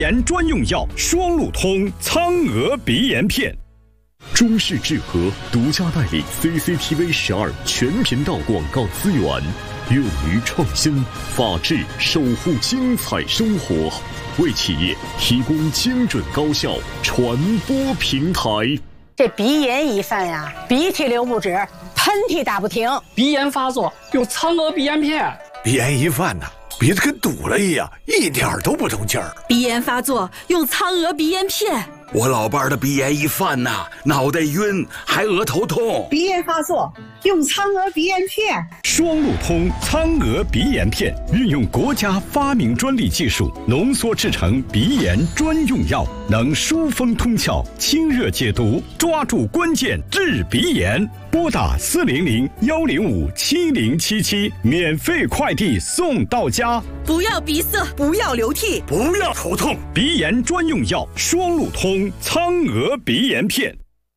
炎专用药双路通苍娥鼻炎片。 中式智和独家代理 CCTV12全频道广告资源，勇于创新，法治守护精彩生活，为企业提供精准高效传播平台。 这鼻炎一犯呀，鼻涕流不止，喷嚏打不停。 鼻炎发作用苍娥鼻炎片。 鼻炎一犯呢，鼻子跟堵了一样，一点都不通气儿。 鼻炎发作用苍娥鼻炎片。 我老伴儿的鼻炎一犯呐，脑袋晕，还额头痛。 鼻炎发作用苍娥鼻炎片。 双路通苍娥鼻炎片运用国家发明专利技术浓缩制成鼻炎专用药，能疏风通窍、清热解毒，抓住关键治鼻炎。拨打400-105-7077，免费快递送到家。 不要鼻塞，不要流涕， 不要头痛， 鼻炎专用药双路通苍娥鼻炎片。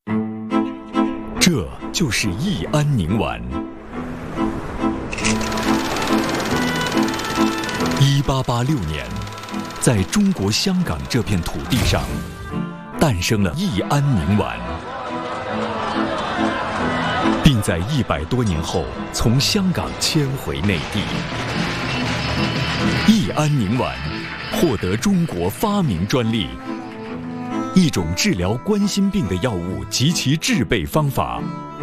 这就是益安宁丸。1886年，在中国香港这片土地上，诞生了益安宁丸，并在100多年后从香港迁回内地。益安宁丸获得中国发明专利，一种治疗冠心病的药物及其制备方法。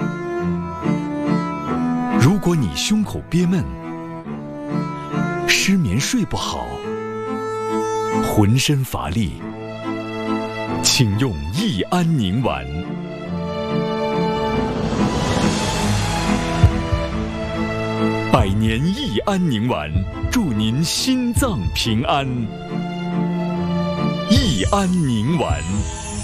如果你胸口憋闷、失眠睡不好、浑身乏力，请用益安宁丸。100年益安宁丸，祝您心脏平安。益安宁丸。